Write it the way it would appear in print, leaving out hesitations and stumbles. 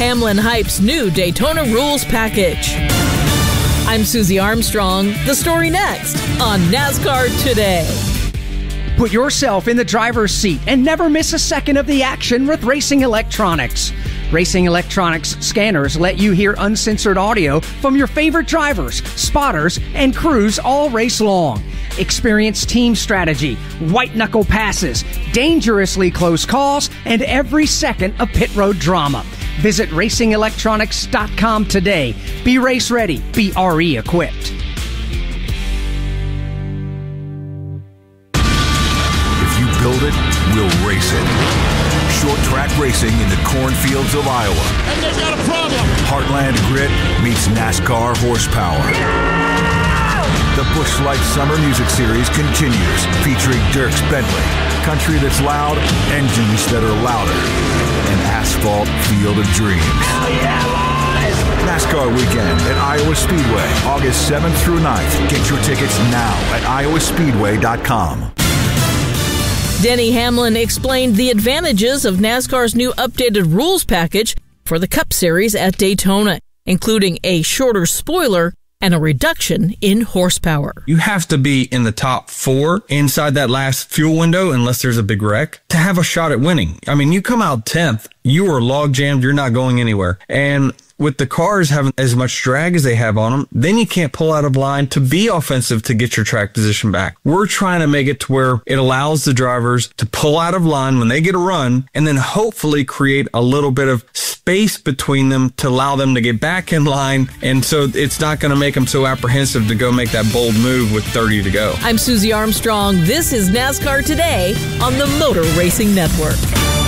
Hamlin hypes new Daytona rules package. I'm Susie Armstrong. The story next on NASCAR Today. Put yourself in the driver's seat and never miss a second of the action with Racing Electronics. Racing Electronics scanners let you hear uncensored audio from your favorite drivers, spotters, and crews all race long. Experience team strategy, white-knuckle passes, dangerously close calls, and every second of pit road drama. Visit RacingElectronics.com today. Be race ready. Be RE equipped. If you build it, we'll race it. Short track racing in the cornfields of Iowa. And they've got a problem. Heartland grit meets NASCAR horsepower. The Busch Light Summer Music Series continues, featuring Dierks Bentley, country that's loud, engines that are louder, an asphalt field of dreams. Hell yeah, boys! NASCAR Weekend at Iowa Speedway, August 7th through 9th. Get your tickets now at iowaspeedway.com. Denny Hamlin explained the advantages of NASCAR's new updated rules package for the Cup Series at Daytona, including a shorter spoiler and a reduction in horsepower. You have to be in the top 4 inside that last fuel window unless there's a big wreck to have a shot at winning. I mean, you come out 10th, you are log jammed, you're not going anywhere. And with the cars having as much drag as they have on them, then you can't pull out of line to be offensive to get your track position back. We're trying to make it to where it allows the drivers to pull out of line when they get a run and then hopefully create a little bit of space between them to allow them to get back in line. And so it's not going to make them so apprehensive to go make that bold move with 30 to go. I'm Susie Armstrong. This is NASCAR Today on the Motor Racing Network.